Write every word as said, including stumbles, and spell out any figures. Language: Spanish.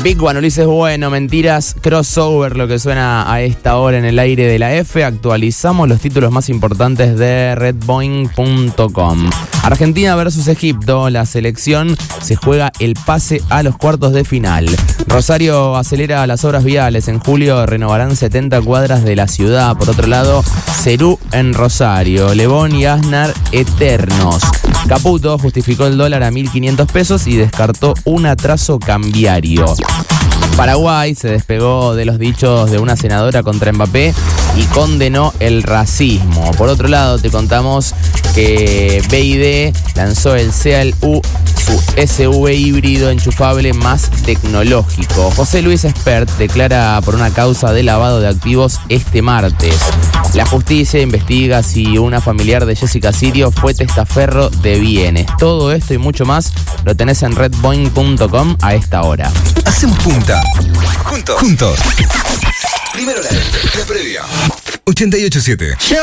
Big One, Ulises Bueno, Mentiras, Crossover, lo que suena a esta hora en el aire de la F. Actualizamos los títulos más importantes de redboing punto com. Argentina versus Egipto, la selección se juega el pase a los cuartos de final. Rosario acelera las obras viales. En julio renovarán setenta cuadras de la ciudad. Por otro lado, Cerú en Rosario. Lebón y Aznar eternos. Caputo justificó el dólar a mil quinientos pesos y descartó un atraso cambiario. Paraguay se despegó de los dichos de una senadora contra Mbappé y condenó el racismo. Por otro lado, te contamos que B I D lanzó el C A L U, su S U V híbrido enchufable más tecnológico. José Luis Espert declara por una causa de lavado de activos este martes. La justicia investiga si una familiar de Jessica Sirio fue testaferro de bienes. Todo esto y mucho más lo tenés en redboing punto com a esta hora. Hacemos punta. Juntos. Juntos. Primero la, la previa. ochenta y ocho punto siete.